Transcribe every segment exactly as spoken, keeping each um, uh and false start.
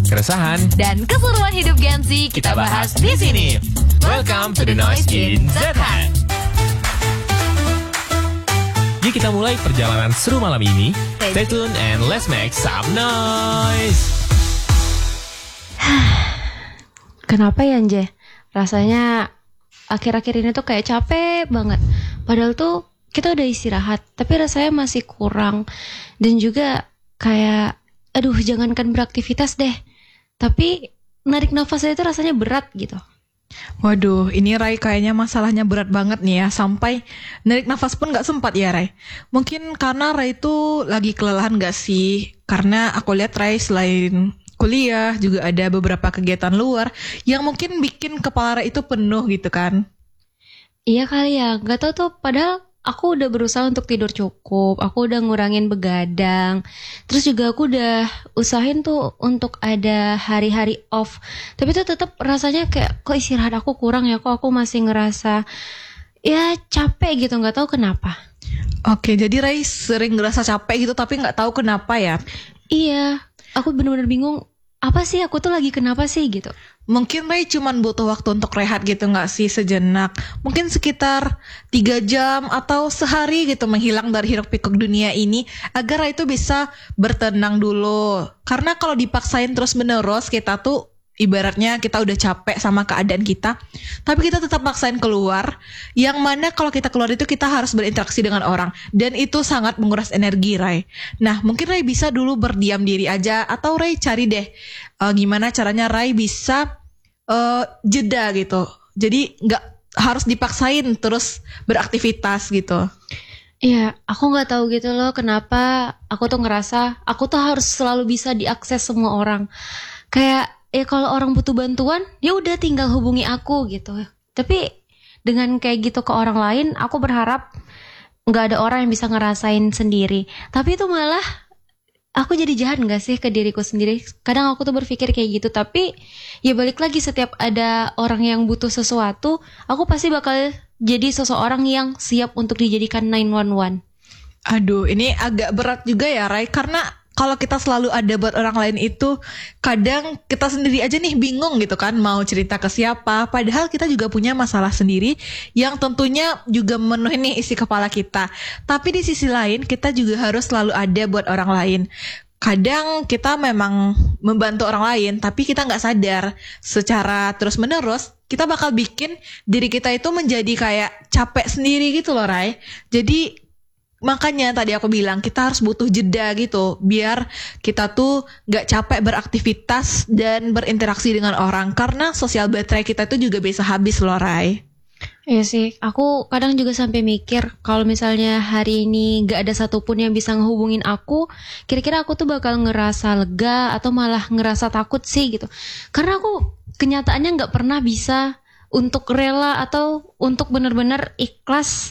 keresahan, dan keseruan hidup Gen Z kita bahas di sini. Welcome to the Noise in Z H. Yuk kita mulai perjalanan seru malam ini. Stay tuned and let's make some noise. Kenapa ya, Nje? Rasanya akhir-akhir ini tuh kayak capek banget. Padahal tuh kita udah istirahat, tapi rasanya masih kurang. Dan juga kayak, aduh jangankan beraktivitas deh, tapi narik nafasnya itu rasanya berat gitu. Waduh, ini Rai kayaknya masalahnya berat banget nih ya. Sampai narik nafas pun gak sempat ya Rai. Mungkin karena Rai itu lagi kelelahan gak sih? Karena aku lihat Rai selain kuliah juga ada beberapa kegiatan luar yang mungkin bikin kepala Rai itu penuh gitu kan. Iya kali ya, gak tahu tuh, padahal aku udah berusaha untuk tidur cukup, aku udah ngurangin begadang. Terus juga aku udah usahain tuh untuk ada hari-hari off. Tapi tuh tetap rasanya kayak kok istirahat aku kurang ya, kok aku masih ngerasa ya capek gitu, gak tahu kenapa. Oke, jadi Rai sering ngerasa capek gitu tapi gak tahu kenapa ya. Iya, aku bener-bener bingung, apa sih aku tuh lagi kenapa sih gitu. Mungkin Rai cuman butuh waktu untuk rehat gitu gak sih sejenak. Mungkin sekitar tiga jam atau sehari gitu menghilang dari hiruk pikuk dunia ini, agar Rai itu bisa bertenang dulu. Karena kalau dipaksain terus menerus, kita tuh ibaratnya kita udah capek sama keadaan kita, tapi kita tetap maksain keluar. Yang mana kalau kita keluar itu kita harus berinteraksi dengan orang, dan itu sangat menguras energi Rai. Nah mungkin Rai bisa dulu berdiam diri aja, atau Rai cari deh uh, gimana caranya Rai bisa uh, jeda gitu. Jadi gak harus dipaksain terus beraktivitas gitu. Iya, aku gak tahu gitu loh kenapa aku tuh ngerasa aku tuh harus selalu bisa diakses semua orang. Kayak ya kalau orang butuh bantuan, ya udah tinggal hubungi aku gitu. Tapi dengan kayak gitu ke orang lain, aku berharap nggak ada orang yang bisa ngerasain sendiri. Tapi itu malah aku jadi jahat nggak sih ke diriku sendiri. Kadang aku tuh berpikir kayak gitu. Tapi ya balik lagi, setiap ada orang yang butuh sesuatu, aku pasti bakal jadi seseorang yang siap untuk dijadikan nine one one. Aduh, ini agak berat juga ya Rai, karena kalau kita selalu ada buat orang lain itu, kadang kita sendiri aja nih bingung gitu kan mau cerita ke siapa. Padahal kita juga punya masalah sendiri yang tentunya juga memenuhi nih isi kepala kita. Tapi di sisi lain kita juga harus selalu ada buat orang lain. Kadang kita memang membantu orang lain, tapi kita gak sadar secara terus menerus kita bakal bikin diri kita itu menjadi kayak capek sendiri gitu loh Rai. Jadi makanya tadi aku bilang kita harus butuh jeda gitu, biar kita tuh gak capek beraktivitas dan berinteraksi dengan orang. Karena sosial baterai kita tuh juga bisa habis loh Rai. Iya sih, aku kadang juga sampai mikir kalau misalnya hari ini gak ada satupun yang bisa ngehubungin aku, kira-kira aku tuh bakal ngerasa lega atau malah ngerasa takut sih gitu. Karena aku kenyataannya gak pernah bisa untuk rela atau untuk benar-benar ikhlas.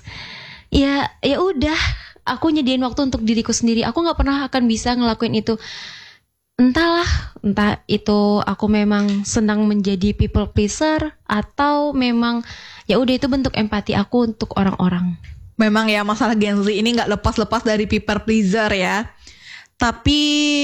Ya, ya udah, aku nyediain waktu untuk diriku sendiri. Aku nggak pernah akan bisa ngelakuin itu. Entahlah, entah itu aku memang senang menjadi people pleaser atau memang ya udah itu bentuk empati aku untuk orang-orang. Memang ya masalah Gen Z ini nggak lepas-lepas dari people pleaser ya. Tapi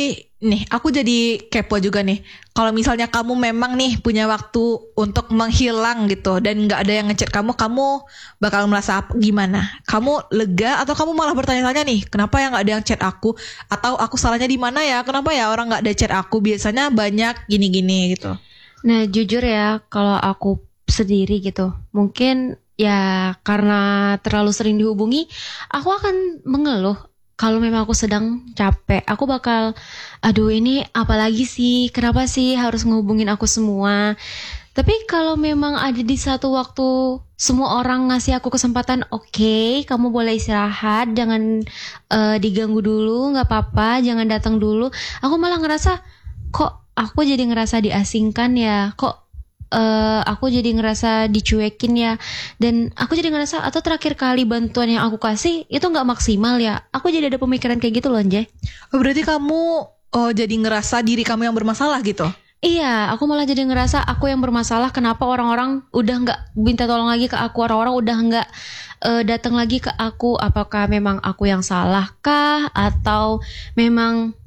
nih aku jadi kepo juga nih. Kalau misalnya kamu memang nih punya waktu untuk menghilang gitu dan gak ada yang ngechat kamu, kamu bakal merasa apa, gimana? Kamu lega atau kamu malah bertanya-tanya nih, kenapa ya gak ada yang chat aku? Atau aku salahnya di mana ya? Kenapa ya orang gak ada chat aku? Biasanya banyak gini-gini gitu. Nah jujur ya, kalau aku sendiri gitu, mungkin ya karena terlalu sering dihubungi, aku akan mengeluh. Kalau memang aku sedang capek, aku bakal, aduh ini apalagi sih, kenapa sih harus ngehubungin aku semua. Tapi kalau memang ada di satu waktu semua orang ngasih aku kesempatan, oke, okay, kamu boleh istirahat, jangan uh, diganggu dulu, gak apa-apa, jangan datang dulu. Aku malah ngerasa, kok aku jadi ngerasa diasingkan ya, kok Uh, aku jadi ngerasa dicuekin ya. Dan aku jadi ngerasa, atau terakhir kali bantuan yang aku kasih itu gak maksimal ya. Aku jadi ada pemikiran kayak gitu loh Anjay. Oh, berarti kamu oh, jadi ngerasa diri kamu yang bermasalah gitu? Iya, aku malah jadi ngerasa aku yang bermasalah. Kenapa orang-orang udah gak minta tolong lagi ke aku, orang-orang udah gak uh, datang lagi ke aku. Apakah memang aku yang salah kah? Atau memang